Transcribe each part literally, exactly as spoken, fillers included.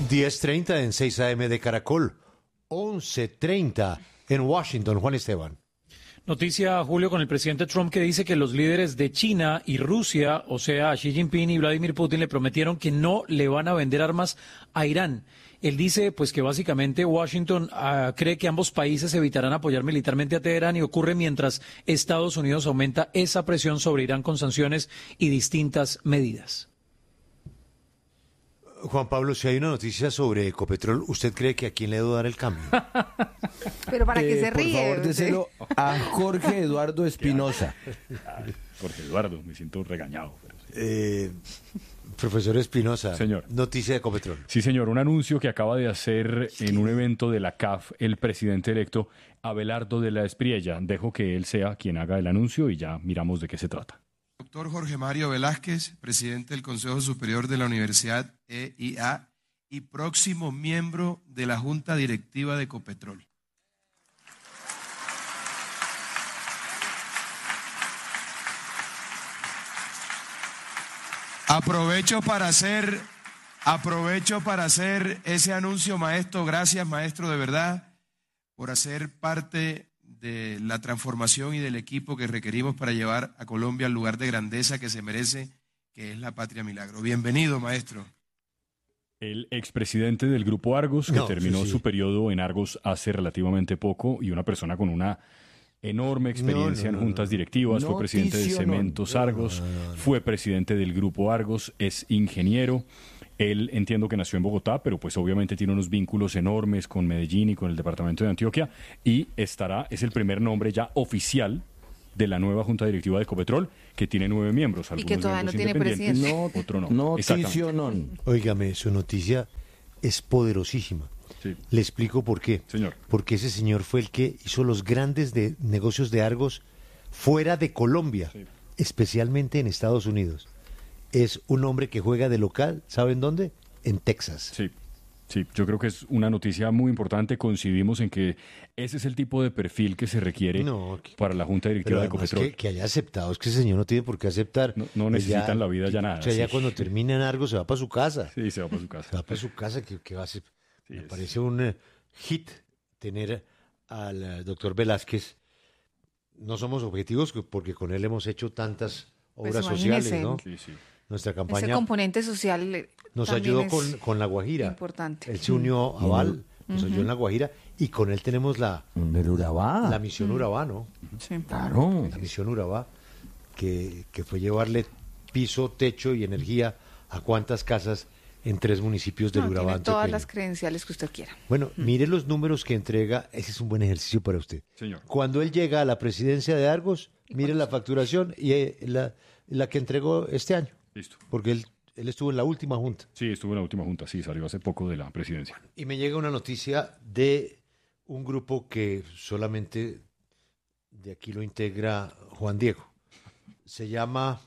diez treinta en seis A M de Caracol, once treinta en Washington. Juan Esteban. Noticia, Julio, con el presidente Trump que dice que los líderes de China y Rusia, o sea, Xi Jinping y Vladimir Putin, le prometieron que no le van a vender armas a Irán. Él dice pues que básicamente Washington uh, cree que ambos países evitarán apoyar militarmente a Teherán y ocurre mientras Estados Unidos aumenta esa presión sobre Irán con sanciones y distintas medidas. Juan Pablo, si hay una noticia sobre Ecopetrol, ¿usted cree que a quién le debo dar el cambio? Pero para que Eh, se ríe. Por favor, ¿sí? déselo a Jorge Eduardo Espinosa. Jorge Eduardo, me siento regañado. Pero sí. Eh, profesor Espinosa, Señor. Noticia de Ecopetrol. Sí, señor, un anuncio que acaba de hacer en un evento de la C A F el presidente electo Abelardo de la Espriella. Dejo que él sea quien haga el anuncio y ya miramos de qué se trata. Doctor Jorge Mario Velázquez, presidente del Consejo Superior de la Universidad E I A y próximo miembro de la Junta Directiva de Ecopetrol. Aprovecho para hacer, aprovecho para hacer ese anuncio, maestro. Gracias, maestro, de verdad, por hacer parte de la transformación y del equipo que requerimos para llevar a Colombia al lugar de grandeza que se merece, que es la Patria Milagro. Bienvenido, maestro. El expresidente del Grupo Argos, que No, terminó sí, sí. su periodo en Argos hace relativamente poco, y una persona con una enorme experiencia No, no, en juntas no. directivas, fue presidente de Noticionón. Cementos Argos, fue presidente del Grupo Argos, es ingeniero. Él entiendo que nació en Bogotá, pero pues obviamente tiene unos vínculos enormes con Medellín y con el departamento de Antioquia, y estará, es el primer nombre ya oficial de la nueva junta directiva de Ecopetrol, que tiene nueve miembros, algunos que todavía no miembros tiene independientes, presidente. otro no. Exactamente. Noticionón. Óigame, su noticia es poderosísima. Sí. Le explico por qué. Señor. Porque ese señor fue el que hizo los grandes de negocios de Argos fuera de Colombia, Sí. especialmente en Estados Unidos. Es un hombre que juega de local, ¿saben dónde? En Texas. Sí, sí, yo creo que es una noticia muy importante. Coincidimos en que ese es el tipo de perfil que se requiere No, que- para la Junta Pero Directiva de además Ecopetrol. que, que haya aceptado, es que ese señor no tiene por qué aceptar. No- no Pues necesita en la vida ya nada, O sea, ya sí. cuando termina en Argos se va para su casa. Sí, se va para su Se casa. va para su casa, que, que va a ser. Sí, me es- parece un eh, hit tener al eh, doctor Velázquez. No somos objetivos que- porque con él hemos hecho tantas Pues obras sociales, imagínese. ¿no? Sí, sí. Nuestra Ese campaña componente social eh, nos también ayudó es con, con La Guajira. importante. Él se unió a Val, nos ayudó en La Guajira y con él tenemos la, Del Urabá. la misión Urabá, ¿no? Sí. Claro. La misión Urabá, que, que fue llevarle piso, techo y energía a cuántas casas en tres municipios del No, Urabá tiene todas antioqueño. las credenciales que usted quiera. Bueno, mire los números que entrega, ese es un buen ejercicio para usted. Señor. Cuando él llega a la presidencia de Argos, mire la facturación y eh, la, la que entregó este año, Listo. porque él, él estuvo en la última junta. Sí, estuvo en la última junta, sí, salió hace poco de la presidencia. Y me llega una noticia de un grupo que solamente de aquí lo integra Juan Diego. Se llama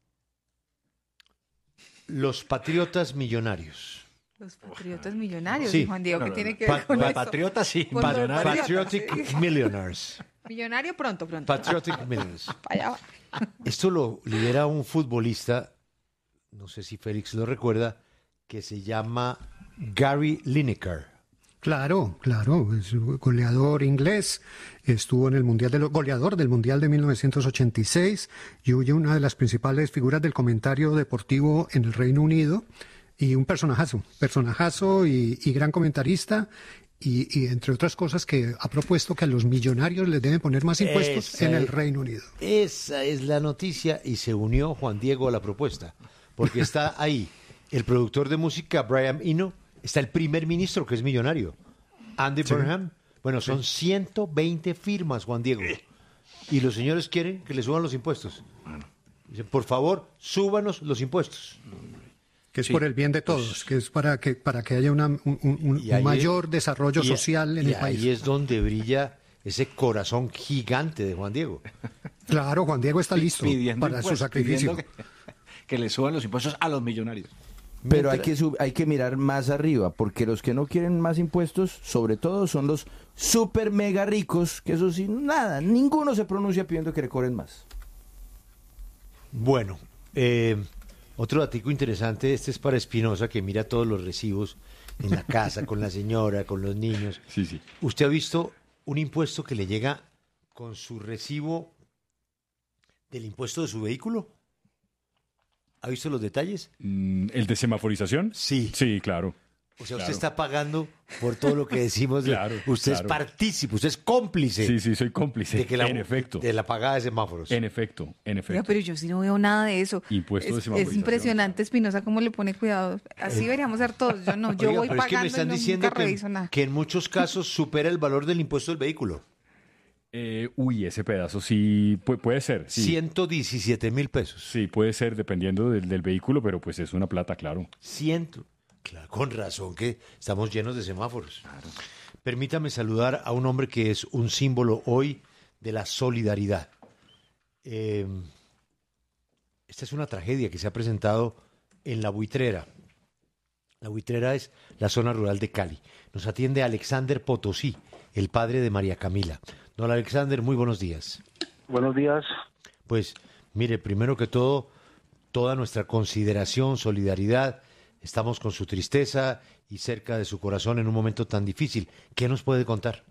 Los Patriotas Millonarios. Los patriotas millonarios, Sí. ¿y Juan Diego, ¿qué tiene que Pa- ver con pa- eso? Patriotas sí, Con Pa- los patriotas, Patriotic sí. Millionaires. Millonario pronto, pronto. Patriotic Millionaires. Allá va. Esto lo lidera un futbolista, no sé si Félix lo recuerda, que se llama Gary Lineker. Claro, claro, es un goleador inglés, estuvo en el mundial de lo- goleador del mundial de mil novecientos ochenta y seis y hoy una de las principales figuras del comentario deportivo en el Reino Unido y un personajazo, personajazo y, y gran comentarista y, y entre otras cosas que ha propuesto que a los millonarios les deben poner más impuestos Esa en el es- Reino Unido. Esa es la noticia y se unió Juan Diego a la propuesta, porque está ahí el productor de música Brian Eno, está el primer ministro que es millonario, Andy Burnham. Bueno, son ciento veinte firmas, Juan Diego. Y los señores quieren que le suban los impuestos. Dicen, por favor, súbanos los impuestos. Que es Sí, por el bien de todos, que es para que para que haya una- un, un- un Y ahí mayor es- desarrollo y- social en y el país. ahí es donde brilla ese corazón gigante de Juan Diego. Claro, Juan Diego está listo pidiendo para su impuestos, sacrificio. pidiendo que, que le suban los impuestos a los millonarios. Pero hay que, sub- hay que mirar más arriba, porque los que no quieren más impuestos, sobre todo, son los super mega ricos, que eso sí, nada, ninguno se pronuncia pidiendo que le cobren más. Bueno, eh, Otro datico interesante, este es para Espinosa, que mira todos los recibos en la casa, con la señora, con los niños. Sí, sí. ¿Usted ha visto un impuesto que le llega con su recibo del impuesto de su vehículo? ¿Ha visto los detalles? Mm, ¿El de semaforización? Sí. Sí, claro. O sea, Claro. usted está pagando por todo lo que decimos. de- Claro, usted claro. es partícipe, usted es cómplice Sí, sí, soy cómplice. de, que la, en efecto. de la pagada de semáforos. En efecto, en Oiga, efecto. pero yo sí no veo nada de eso. Impuesto de es, es semaforización, impresionante, Espinosa, cómo le pone cuidado. Así deberíamos ser todos. Yo no, yo Oiga, voy pero es que me pagando y están no, diciendo nunca que, reviso nada. que en muchos casos supera el valor del impuesto del vehículo. Eh, uy, ese pedazo sí pu- puede ser. Sí. ciento diecisiete mil pesos. Sí, puede ser dependiendo del, del vehículo, pero pues es una plata, claro. Ciento. Claro, con razón que estamos llenos de semáforos. Permítame saludar a un hombre que es un símbolo hoy de la solidaridad. Eh, esta es una tragedia que se ha presentado en La Buitrera. La Buitrera es la zona rural de Cali. Nos atiende Alexander Potosí, el padre de María Camila. Don Alexander, muy buenos días. Buenos días. Pues, mire, primero que todo, toda nuestra consideración, solidaridad. Estamos con su tristeza y cerca de su corazón en un momento tan difícil. ¿Qué nos puede contar?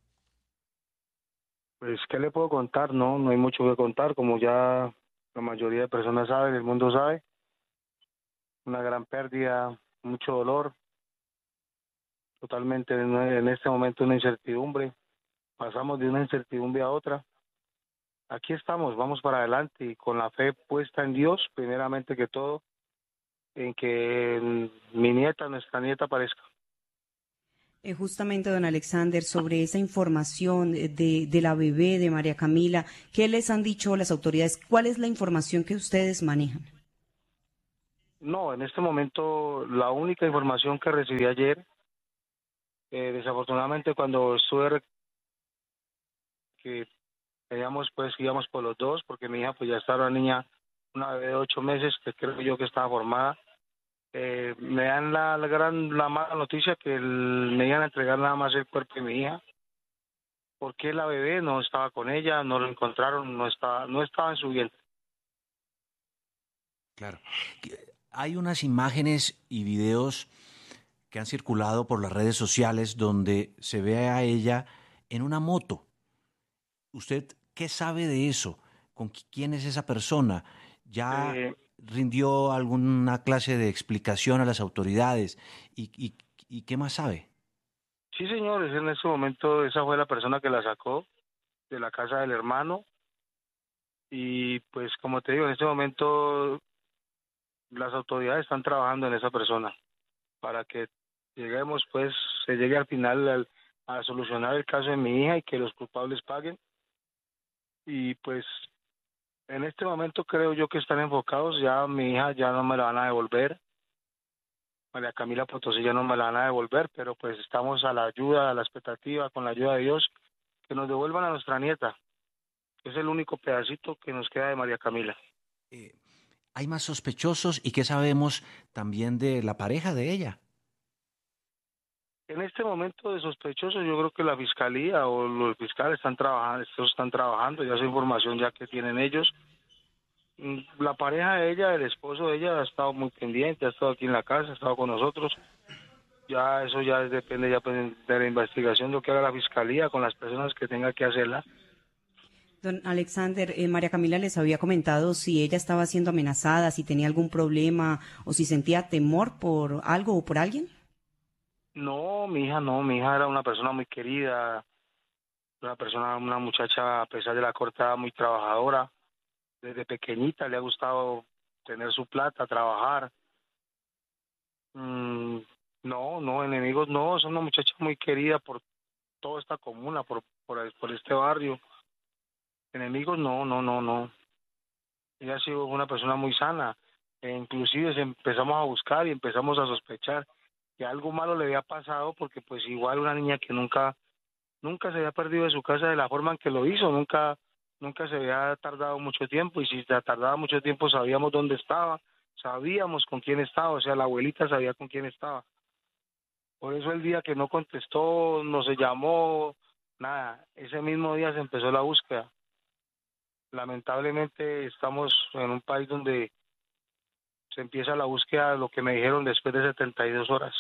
Pues, ¿qué le puedo contar? No, no hay mucho que contar, como ya la mayoría de personas saben, el mundo sabe. Una gran pérdida, mucho dolor. Totalmente en, en este momento una incertidumbre. Pasamos de una incertidumbre a otra. Aquí estamos, vamos para adelante y con la fe puesta en Dios, primeramente que todo, en que mi nieta, nuestra nieta aparezca. Eh, justamente, don Alexander, sobre esa información de, de la bebé de María Camila, ¿qué les han dicho las autoridades? ¿Cuál es la información que ustedes manejan? No, en este momento la única información que recibí ayer, eh, desafortunadamente cuando estuve rec- que teníamos pues íbamos por los dos, porque mi hija pues ya estaba una niña, una bebé de ocho meses, que creo yo que estaba formada. Eh, me dan la, la gran la mala noticia que el- me iban a entregar nada más el cuerpo de mi hija, porque la bebé no estaba con ella, no lo encontraron, no estaba no estaba en su vientre. Claro. Hay unas imágenes y videos que han circulado por las redes sociales donde se ve a ella en una moto. ¿Usted qué sabe de eso? ¿Con qui- quién es esa persona? ¿Ya Eh, rindió alguna clase de explicación a las autoridades? ¿Y, y, y qué más sabe? Sí, señores, en ese momento esa fue la persona que la sacó de la casa del hermano y pues como te digo, en este momento las autoridades están trabajando en esa persona para que lleguemos, pues, se llegue al final al- a solucionar el caso de mi hija y que los culpables paguen. Y pues en este momento creo yo que están enfocados, ya mi hija ya no me la van a devolver, María Camila Potosí ya no me la van a devolver, pero pues estamos a la ayuda, a la expectativa, con la ayuda de Dios, que nos devuelvan a nuestra nieta. Es el único pedacito que nos queda de María Camila. Eh, ¿Hay más sospechosos y qué sabemos también de la pareja de ella? En este momento de sospechosos, yo creo que la fiscalía o los fiscales están trabajando, estos están trabajando, ya esa información ya que tienen ellos. Mm, La pareja de ella, el esposo de ella, ha estado muy pendiente, ha estado aquí en la casa, ha estado con nosotros. Ya eso ya depende ya pues, de la investigación, lo que haga la fiscalía con las personas que tenga que hacerla. Don Alexander, eh, María Camila les había comentado si ella estaba siendo amenazada, si tenía algún problema o si sentía temor por algo o por alguien. No, mi hija no, mi hija era una persona muy querida, una persona, una muchacha, a pesar de la corta edad, muy trabajadora. Desde pequeñita le ha gustado tener su plata, trabajar. Mm, no, no, enemigos no, es una muchacha muy querida por toda esta comuna, por, por, por este barrio. Enemigos no, no, no, no. Ella ha sido una persona muy sana. E inclusive se empezamos a buscar y empezamos a sospechar que algo malo le había pasado porque pues igual una niña que nunca nunca se había perdido de su casa de la forma en que lo hizo, nunca nunca se había tardado mucho tiempo y si se tardaba mucho tiempo sabíamos dónde estaba, sabíamos con quién estaba, o sea, la abuelita sabía con quién estaba. Por eso el día que no contestó, no se llamó, nada, ese mismo día se empezó la búsqueda. Lamentablemente estamos en un país donde se empieza la búsqueda, lo que me dijeron después de setenta y dos horas.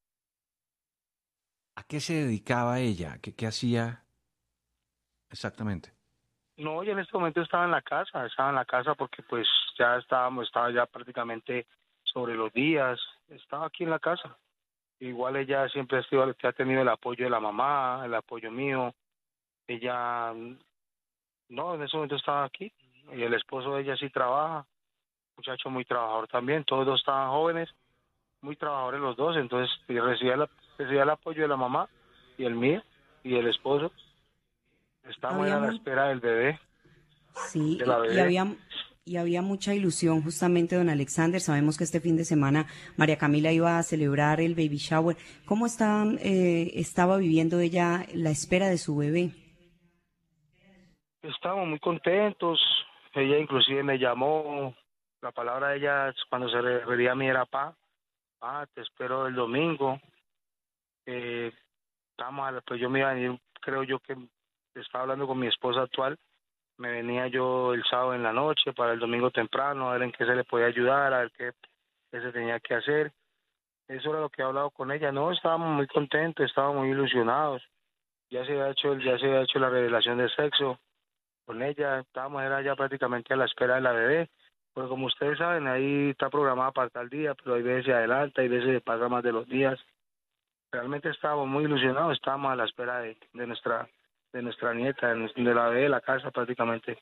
¿A qué se dedicaba ella? ¿Qué, qué hacía exactamente? No, yo en este momento estaba en la casa, estaba en la casa porque pues ya estábamos, estaba ya prácticamente sobre los días, estaba aquí en la casa. Igual ella siempre ha, sido, ha tenido el apoyo de la mamá, el apoyo mío. Ella, no, en ese momento estaba aquí. Y el esposo de ella sí trabaja, muchacho muy trabajador también. Todos dos estaban jóvenes, muy trabajadores los dos. Entonces recibía, la, recibía el apoyo de la mamá y el mío y el esposo. Estamos a la espera del bebé. Sí, de la bebé. y había... Y había mucha ilusión justamente, don Alexander. Sabemos que este fin de semana María Camila iba a celebrar el baby shower. ¿Cómo está, eh, estaba viviendo ella la espera de su bebé? Estábamos muy contentos. Ella inclusive me llamó. La palabra de ella cuando se refería a mí era pa. Pa, te espero el domingo. Eh, estamos a la, pues yo me iba a venir, creo yo que estaba hablando con mi esposa actual. Me venía yo el sábado en la noche para el domingo temprano, a ver en qué se le podía ayudar, a ver qué, qué se tenía que hacer. Eso era lo que he hablado con ella. No, estábamos muy contentos, estábamos muy ilusionados. Ya se había hecho, ya se había hecho la revelación de sexo con ella. Estábamos era ya prácticamente a la espera de la bebé. Porque como ustedes saben, ahí está programada para tal día, pero hay veces se adelanta, hay veces se pasa más de los días. Realmente estábamos muy ilusionados, estábamos a la espera de, de nuestra de nuestra nieta, de la bebé de la casa prácticamente.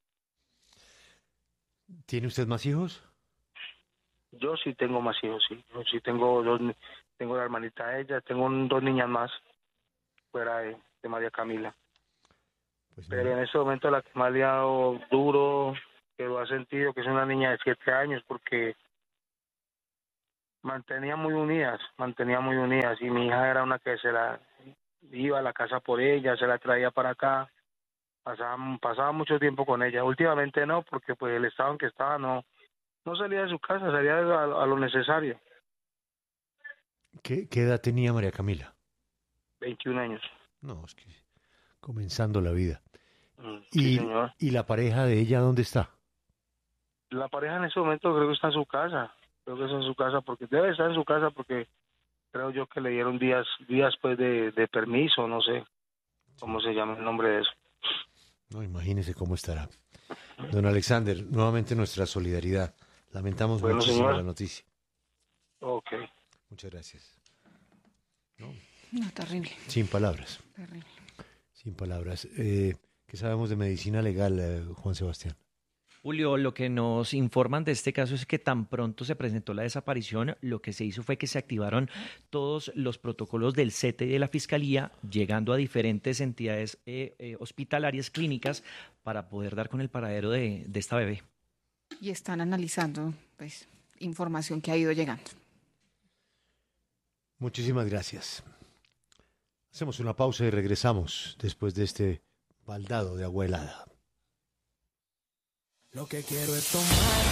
¿Tiene usted más hijos? Yo sí tengo más hijos, sí. Yo sí tengo dos, tengo la hermanita de ella, tengo un, dos niñas más fuera de, de María Camila. Pues no. Pero en este momento la que más le ha dado duro, que lo ha sentido, que es una niña de siete años, porque mantenía muy unidas, mantenía muy unidas, y mi hija era una que se la iba a la casa por ella, se la traía para acá, pasaba, pasaba mucho tiempo con ella. Últimamente no, porque pues el estado en que estaba no, no salía de su casa, salía a, a lo necesario. ¿Qué, ¿Qué edad tenía María Camila? veintiún años. No, es que comenzando la vida. Mm, y, sí, señor. ¿Y la pareja de ella dónde está? La pareja en ese momento creo que está en su casa, creo que está en su casa, porque debe estar en su casa porque creo yo que le dieron días días pues de, de permiso, no sé cómo se llama el nombre de eso. No, imagínese cómo estará. Don Alexander, nuevamente nuestra solidaridad. Lamentamos bueno, muchísimo señor. la noticia. Ok. Muchas gracias. No, no terrible. Sin palabras. Terrible. Sin palabras. Eh, ¿Qué sabemos de medicina legal, eh, Juan Sebastián? Julio, lo que nos informan de este caso es que tan pronto se presentó la desaparición, lo que se hizo fue que se activaron todos los protocolos del C E T y de la Fiscalía, llegando a diferentes entidades eh, eh, hospitalarias, clínicas, para poder dar con el paradero de, de esta bebé. Y están analizando, pues, información que ha ido llegando. Muchísimas gracias. Hacemos una pausa y regresamos después de este baldado de agua helada. Lo que quiero es tomar